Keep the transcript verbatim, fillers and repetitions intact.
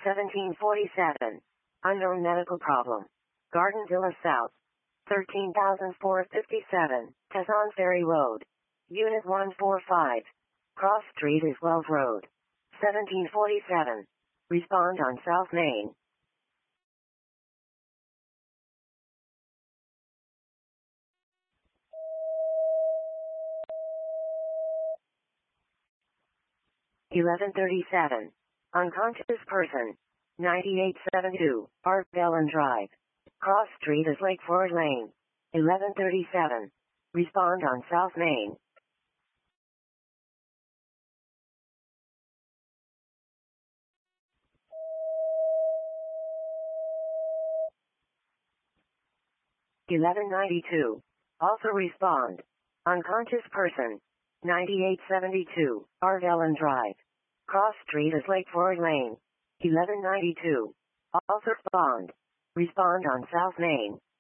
seventeen forty-seven. Unknown medical problem. Garden Villa South. thirteen thousand four hundred fifty-seven. Tazon Ferry Road. Unit one forty-five. Cross Street is Wells Road. seventeen forty-seven. Respond on South Main. eleven thirty-seven. Unconscious person. ninety-eight seventy-two. Art Bellin Drive. Cross Street is Lake Forest Lane. eleven thirty-seven. Respond on South Main. eleven ninety-two. Also respond. Unconscious person. ninety-eight seventy-two. Art Ellen Drive. Cross Street is Lake Forest Lane. eleven ninety-two. Also respond. Respond on South Main.